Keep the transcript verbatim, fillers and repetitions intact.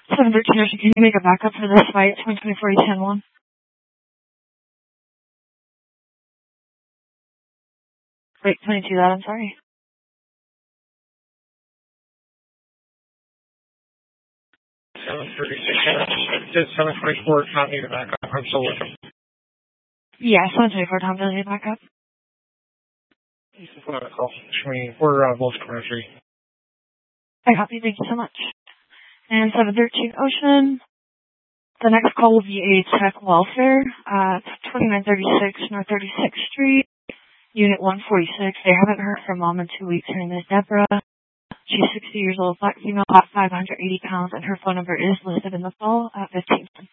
seven thirteen Ocean, can you make a backup for this flight, twenty twenty-four E ten one? Wait, twenty-two that, I'm sorry. seven thirty-six, did seven twenty-four, not need a backup, I'm still looking. Yeah, seven twenty-four, Tom, does need a backup. We're uh, both commercial. I copy, thank you so much. And seven thirteen Ocean, the next call will be a tech welfare at twenty-nine thirty-six North thirty-sixth Street, Unit one forty-six. They haven't heard from Mom in two weeks. Her name is Deborah. She's sixty years old, black female, about five hundred eighty pounds, and her phone number is listed in the fall at fifteen.